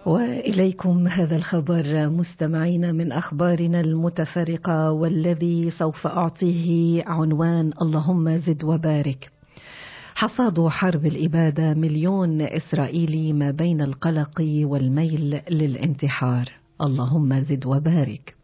وإليكم هذا الخبر مستمعين من أخبارنا المتفرقة، والذي سوف أعطيه عنوان اللهم زد وبارك. حصاد حرب الإبادة مليون إسرائيلي ما بين القلق والميل للانتحار. اللهم زد وبارك.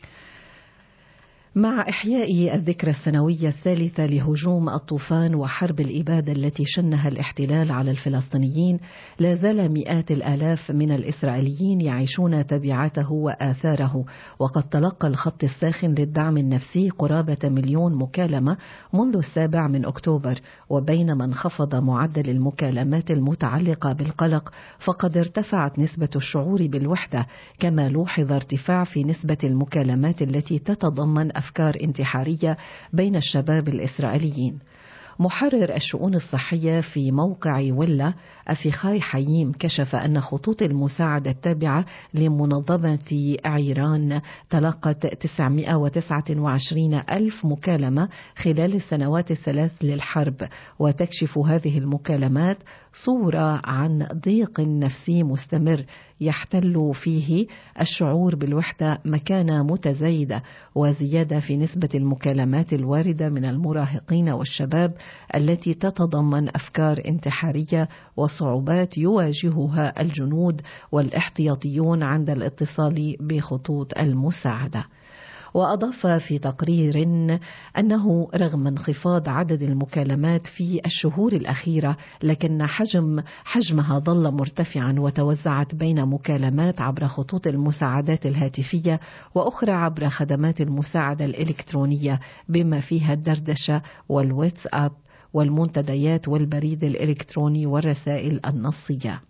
مع إحياء الذكرى السنوية الثالثة لهجوم الطوفان وحرب الإبادة التي شنها الاحتلال على الفلسطينيين، لا زال مئات الآلاف من الإسرائيليين يعيشون تبعاته وآثاره. وقد تلقى الخط الساخن للدعم النفسي قرابة مليون مكالمة منذ 7 أكتوبر، وبينما انخفض معدل المكالمات المتعلقة بالقلق، فقد ارتفعت نسبة الشعور بالوحدة، كما لوحظ ارتفاع في نسبة المكالمات التي تتضمن أفكار انتحارية بين الشباب الإسرائيليين. محرر الشؤون الصحية في موقع ولا أفيخاي حييم كشف أن خطوط المساعدة التابعة لمنظمة عيران تلقت 929 ألف مكالمة خلال السنوات الثلاث للحرب، وتكشف هذه المكالمات صورة عن ضيق نفسي مستمر يحتل فيه الشعور بالوحدة مكانة متزايدة، وزيادة في نسبة المكالمات الواردة من المراهقين والشباب التي تتضمن أفكار انتحارية وصعوبات يواجهها الجنود والاحتياطيون عند الاتصال بخطوط المساعدة. وأضاف في تقرير أنه رغم انخفاض عدد المكالمات في الشهور الأخيرة، لكن حجمها ظل مرتفعا، وتوزعت بين مكالمات عبر خطوط المساعدات الهاتفية وأخرى عبر خدمات المساعدة الإلكترونية بما فيها الدردشة والواتساب والمنتديات والبريد الإلكتروني والرسائل النصية.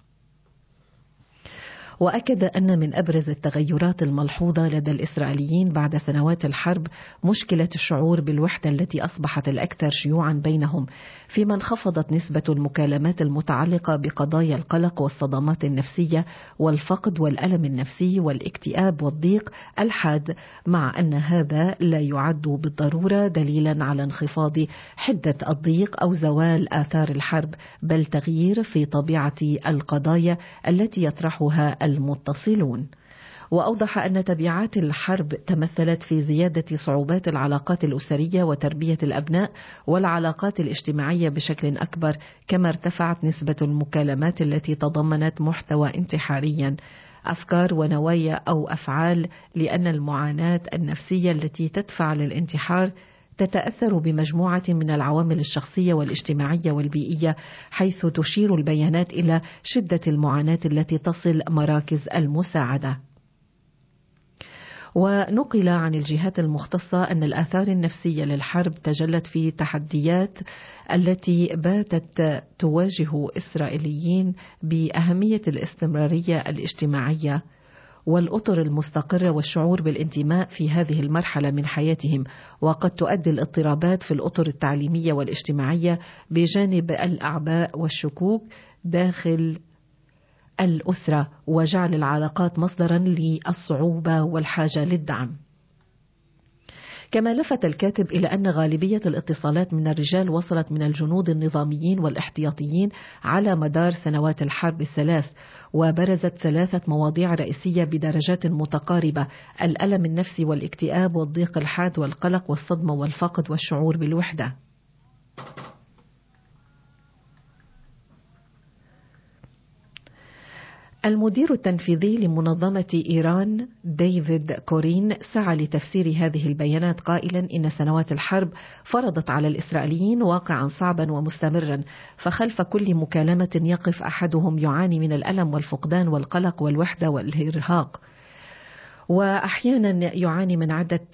وأكد أن من أبرز التغيرات الملحوظة لدى الإسرائيليين بعد سنوات الحرب مشكلة الشعور بالوحدة التي أصبحت الأكثر شيوعا بينهم، فيما انخفضت نسبة المكالمات المتعلقة بقضايا القلق والصدمات النفسية والفقد والألم النفسي والاكتئاب والضيق الحاد، مع أن هذا لا يعد بالضرورة دليلا على انخفاض حدة الضيق أو زوال آثار الحرب، بل تغيير في طبيعة القضايا التي يطرحها المتصلون. وأوضح أن تبعات الحرب تمثلت في زيادة صعوبات العلاقات الأسرية وتربية الأبناء والعلاقات الاجتماعية بشكل أكبر، كما ارتفعت نسبة المكالمات التي تضمنت محتوى انتحاريا، أفكار ونوايا أو أفعال، لأن المعاناة النفسية التي تدفع للانتحار تتأثر بمجموعة من العوامل الشخصية والاجتماعية والبيئية، حيث تشير البيانات إلى شدة المعاناة التي تصل مراكز المساعدة. ونقل عن الجهات المختصة أن الآثار النفسية للحرب تجلت في تحديات التي باتت تواجه إسرائيليين بأهمية الاستمرارية الاجتماعية والأطر المستقرة والشعور بالانتماء في هذه المرحلة من حياتهم، وقد تؤدي الاضطرابات في الأطر التعليمية والاجتماعية بجانب الأعباء والشكوك داخل الأسرة، وجعل العلاقات مصدرا للصعوبة والحاجة للدعم. كما لفت الكاتب إلى أن غالبية الاتصالات من الرجال وصلت من الجنود النظاميين والاحتياطيين على مدار سنوات الحرب الثلاث، وبرزت 3 مواضيع رئيسية بدرجات متقاربة: الألم النفسي والاكتئاب والضيق الحاد والقلق والصدمة والفقد والشعور بالوحدة. المدير التنفيذي لمنظمة إيران ديفيد كورين سعى لتفسير هذه البيانات قائلا إن سنوات الحرب فرضت على الإسرائيليين واقعا صعبا ومستمرا، فخلف كل مكالمة يقف أحدهم يعاني من الألم والفقدان والقلق والوحدة والإرهاق، وأحيانا يعاني من عدة